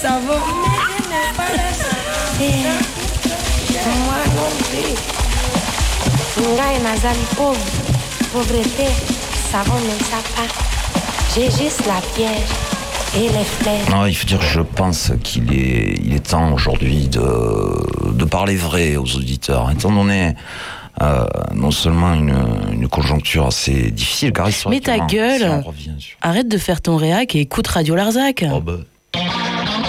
savon. Moi non plus. Nga est nazali pauvre. Pauvreté, savon ne ça pas. J'ai juste la pierre et les fleurs. Non, il faut dire, je pense qu'il est temps aujourd'hui de parler vrai aux auditeurs, étant donné non seulement une conjoncture assez difficile, car Mais ta gueule, si on revient sur... arrête de faire ton réac et écoute Radio Larzac. Oh bah,